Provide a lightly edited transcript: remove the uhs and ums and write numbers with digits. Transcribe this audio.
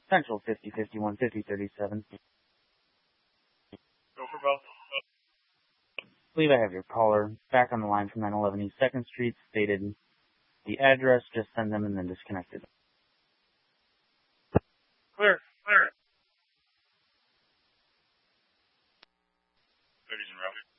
Central 5051, 5037. Go for both. I believe I have your caller back on the line from 911 East 2nd Street, stated the address, just send them and then disconnected. Clear. Ladies and route.